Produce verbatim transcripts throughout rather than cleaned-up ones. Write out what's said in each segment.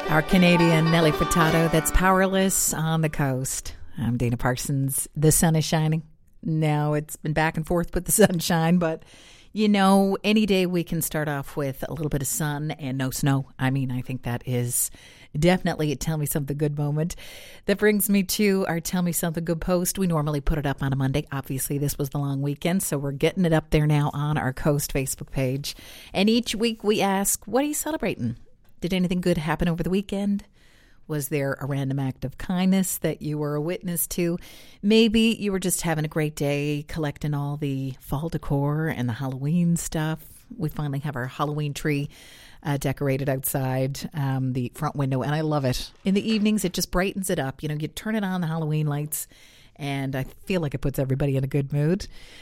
Our Canadian Nelly Furtado, that's Powerless on the Coast. I'm Dana Parsons. The sun is shining. No, it's been back and forth with the sunshine, but you know, any day we can start off with a little bit of sun and no snow. I mean, I think that is definitely a Tell Me Something Good moment. That brings me to our Tell Me Something Good post. We normally put it up on a Monday. Obviously, this was the long weekend, so we're getting it up there now on our Coast Facebook page. And each week we ask, what are you celebrating? Did anything good happen over the weekend? Was there a random act of kindness that you were a witness to? Maybe you were just having a great day collecting all the fall decor and the Halloween stuff. We finally have our Halloween tree uh, decorated outside um, the front window, and I love it. In the evenings, it just brightens it up. You know, you turn it on, the Halloween lights, and I feel like it puts everybody in a good mood.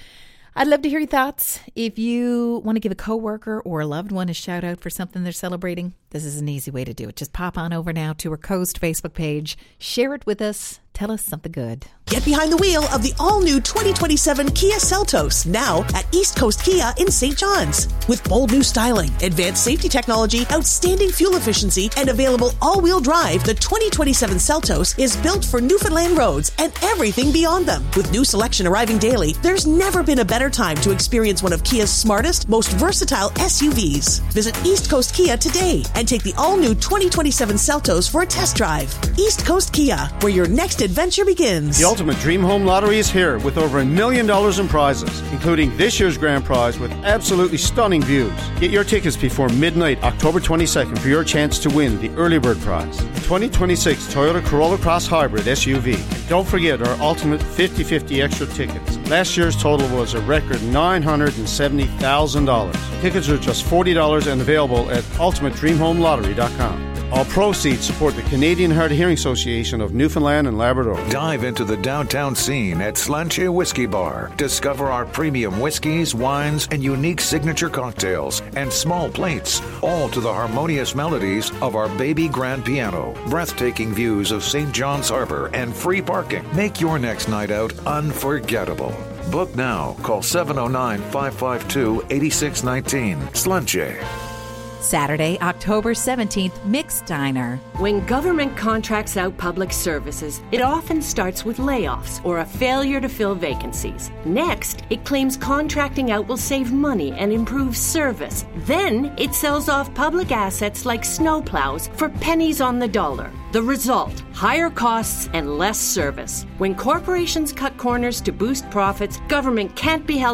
I'd love to hear your thoughts. If you want to give a coworker or a loved one a shout out for something they're celebrating, this is an easy way to do it. Just pop on over now to our Coast Facebook page. Share it with us. Tell us something good. Get behind the wheel of the all-new twenty twenty-seven Kia Seltos, now at East Coast Kia in Saint John's. With bold new styling, advanced safety technology, outstanding fuel efficiency, and available all-wheel drive, the twenty twenty-seven Seltos is built for Newfoundland roads and everything beyond them. With new selection arriving daily, there's never been a better time to experience one of Kia's smartest, most versatile S U Vs. Visit East Coast Kia today and take the all-new twenty twenty-seven Seltos for a test drive. East Coast Kia, where your next adventure begins. The Ultimate Dream Home Lottery is here with over a million dollars in prizes, including this year's grand prize with absolutely stunning views. Get your tickets before midnight, October twenty-second, for your chance to win the early bird prize, the twenty twenty-six Toyota Corolla Cross Hybrid S U V. And don't forget our Ultimate fifty fifty extra tickets. Last year's total was a record nine hundred seventy thousand dollars. Tickets are just forty dollars and available at ultimate dream home lottery dot com. All proceeds support the Canadian Hard of Hearing Association of Newfoundland and Labrador. Dive into the downtown scene at Slanche Whiskey Bar. Discover our premium whiskeys, wines, and unique signature cocktails and small plates, all to the harmonious melodies of our baby grand piano. Breathtaking views of Saint John's Harbor and free parking. Make your next night out unforgettable. Book now. Call seven oh nine, five five two, eight six one nine. Slanche. Saturday, October seventeenth, Mixed Diner. When government contracts out public services, it often starts with layoffs or a failure to fill vacancies. Next, it claims contracting out will save money and improve service. Then, it sells off public assets like snowplows for pennies on the dollar. The result, higher costs and less service. When corporations cut corners to boost profits, government can't be held